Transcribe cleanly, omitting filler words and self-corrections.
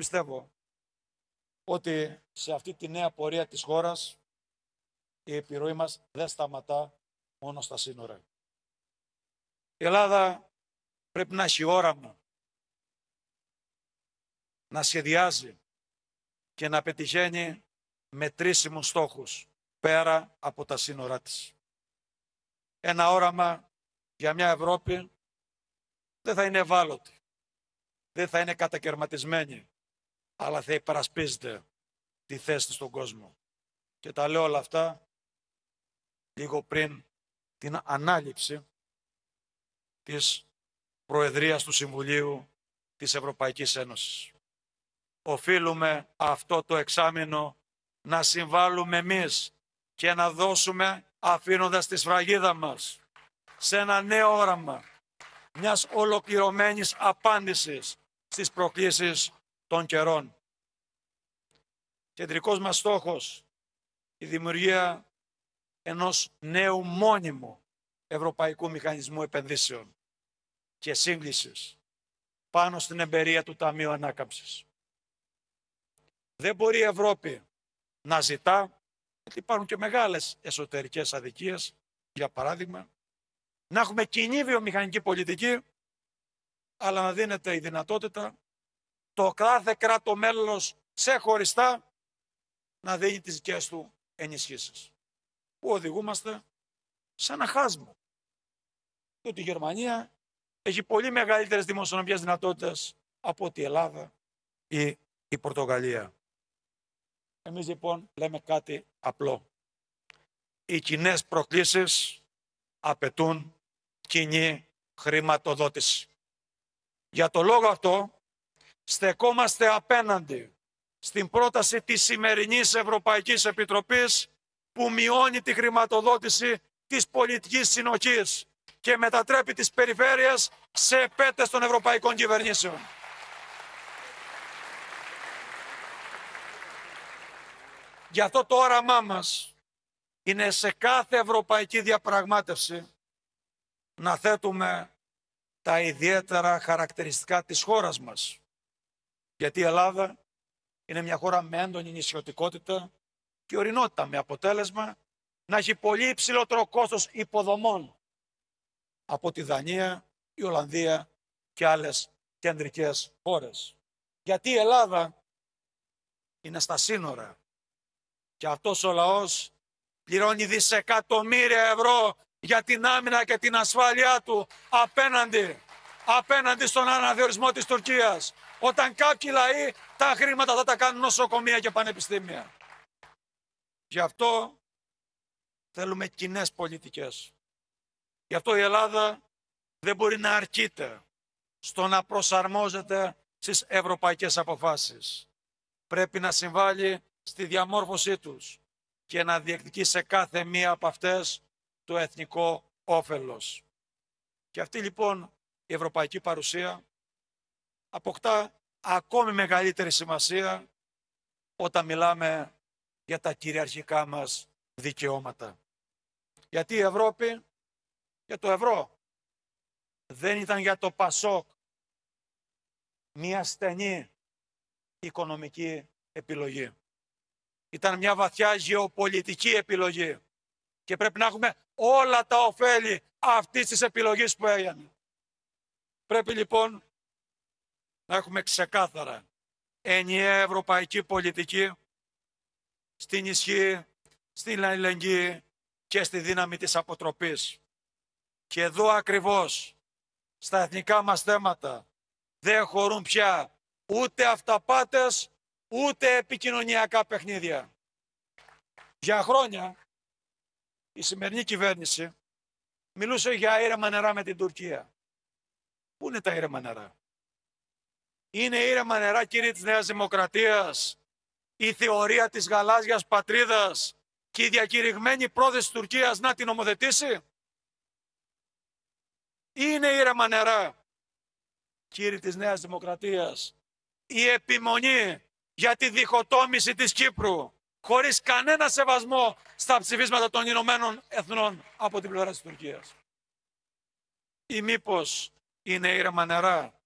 πιστεύω ότι σε αυτή τη νέα πορεία της χώρας η επιρροή μας δεν σταματά μόνο στα σύνορα. Η Ελλάδα πρέπει να έχει όραμα, να σχεδιάζει και να πετυχαίνει μετρήσιμους στόχους πέρα από τα σύνορά της. Ένα όραμα για μια Ευρώπη δεν θα είναι ευάλωτη, δεν θα είναι κατακερματισμένη, αλλά θα υπερασπίζεται τη θέση της στον κόσμο. Και τα λέω όλα αυτά λίγο πριν την ανάληψη της Προεδρίας του Συμβουλίου της Ευρωπαϊκής Ένωσης. Οφείλουμε αυτό το εξάμηνο να συμβάλλουμε εμείς και να δώσουμε, αφήνοντας τη σφραγίδα μας σε ένα νέο όραμα μιας ολοκληρωμένης απάντησης στις προκλήσεις των καιρών. Κεντρικός μας στόχος, η δημιουργία ενός νέου μόνιμου Ευρωπαϊκού Μηχανισμού Επενδύσεων και Σύγκλησης πάνω στην εμπειρία του Ταμείου Ανάκαμψης. Δεν μπορεί η Ευρώπη να ζητά, γιατί υπάρχουν και μεγάλες εσωτερικές αδικίες, για παράδειγμα, να έχουμε κοινή βιομηχανική πολιτική, αλλά να δίνεται η δυνατότητα το κάθε κράτο μέλος ξεχωριστά να δίνει τις δικές του ενισχύσεις. Που οδηγούμαστε σε ένα χάσμα. Διότι η Γερμανία έχει πολύ μεγαλύτερες δημοσιονομικές δυνατότητες από ότι η Ελλάδα ή η Πορτογαλία. Εμείς λοιπόν λέμε κάτι απλό. Οι κοινές προκλήσεις απαιτούν κοινή χρηματοδότηση. Για το λόγο αυτό στεκόμαστε απέναντι στην πρόταση της σημερινής Ευρωπαϊκής Επιτροπής που μειώνει τη χρηματοδότηση της πολιτικής συνοχής και μετατρέπει τις περιφέρειες σε επέτες των ευρωπαϊκών κυβερνήσεων. Γι' αυτό το όραμά μας είναι σε κάθε ευρωπαϊκή διαπραγμάτευση να θέτουμε τα ιδιαίτερα χαρακτηριστικά της χώρας μας. Γιατί η Ελλάδα είναι μια χώρα με έντονη νησιωτικότητα και ορεινότητα, με αποτέλεσμα να έχει πολύ υψηλότερο κόστος υποδομών από τη Δανία, η Ολλανδία και άλλες κεντρικές χώρες. Γιατί η Ελλάδα είναι στα σύνορα και αυτός ο λαός πληρώνει δισεκατομμύρια ευρώ για την άμυνα και την ασφάλειά του απέναντι στον αναδιορισμό της Τουρκίας. Όταν κάποιοι λαοί τα χρήματα θα τα κάνουν νοσοκομεία και πανεπιστήμια. Γι' αυτό θέλουμε κοινές πολιτικές. Γι' αυτό η Ελλάδα δεν μπορεί να αρκείται στο να προσαρμόζεται στις ευρωπαϊκές αποφάσεις. Πρέπει να συμβάλλει στη διαμόρφωσή τους και να διεκδικεί σε κάθε μία από αυτές το εθνικό όφελος. Και αυτή λοιπόν η ευρωπαϊκή παρουσία αποκτά ακόμη μεγαλύτερη σημασία όταν μιλάμε για τα κυριαρχικά μας δικαιώματα. Γιατί η Ευρώπη για το ευρώ δεν ήταν για το ΠΑΣΟΚ μια στενή οικονομική επιλογή. Ήταν μια βαθιά γεωπολιτική επιλογή και πρέπει να έχουμε όλα τα ωφέλη αυτής της επιλογής που έγινε. Πρέπει λοιπόν να έχουμε ξεκάθαρα ενιαία ευρωπαϊκή πολιτική στην ισχύ, στην αλληλεγγύη και στη δύναμη της αποτροπής. Και εδώ ακριβώς, στα εθνικά μας θέματα, δεν χωρούν πια ούτε αυταπάτες, ούτε επικοινωνιακά παιχνίδια. Για χρόνια, η σημερινή κυβέρνηση μιλούσε για ήρεμα νερά με την Τουρκία. Πού είναι τα ήρεμα νερά? Είναι ήρεμα νερά, κύριοι της Νέας Δημοκρατίας, η θεωρία της γαλάζιας πατρίδας και η διακηρυγμένη πρόθεση της Τουρκίας να την ομοθετήσει? Είναι ήρεμα νερά, κύριοι της Νέας Δημοκρατίας, η επιμονή για τη διχοτόμηση της Κύπρου χωρίς κανένα σεβασμό στα ψηφίσματα των Ηνωμένων Εθνών από την πλευρά της Τουρκίας? Ή μήπως είναι ήρεμα νερά